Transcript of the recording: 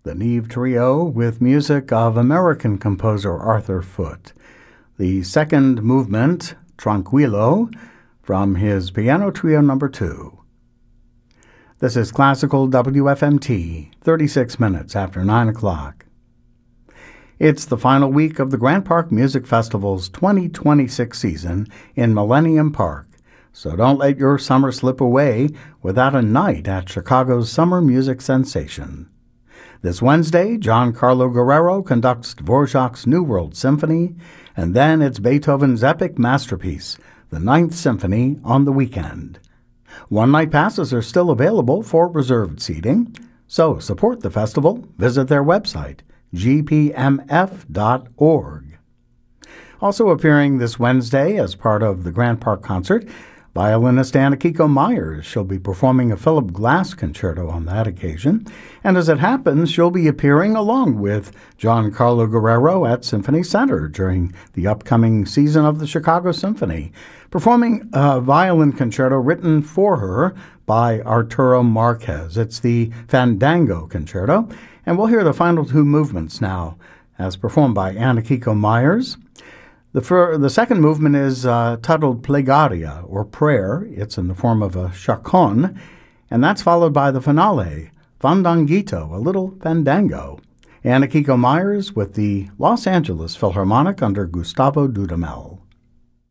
the Neve Trio with music of American composer Arthur Foote. The second movement, Tranquillo, from his Piano Trio No. 2. This is Classical WFMT, 36 minutes after 9 o'clock. It's the final week of the Grant Park Music Festival's 2026 season in Millennium Park, so don't let your summer slip away without a night at Chicago's summer music sensation. This Wednesday, Giancarlo Guerrero conducts Dvorak's New World Symphony, and then it's Beethoven's epic masterpiece, the Ninth Symphony, on the weekend. One-night passes are still available for reserved seating, so support the festival. Visit their website, gpmf.org. Also appearing this Wednesday as part of the Grant Park concert, violinist Anna-Kiko Myers. She'll be performing a Philip Glass concerto on that occasion, and as it happens, she'll be appearing along with Giancarlo Guerrero at Symphony Center during the upcoming season of the Chicago Symphony, performing a violin concerto written for her by Arturo Marquez. It's the Fandango Concerto, and we'll hear the final two movements now, as performed by Anna-Kiko Myers. The second movement is titled Plegaria, or Prayer. It's in the form of a chaconne, and that's followed by the finale, Fandanguito, a little fandango. Anna-Kiko Myers with the Los Angeles Philharmonic under Gustavo Dudamel.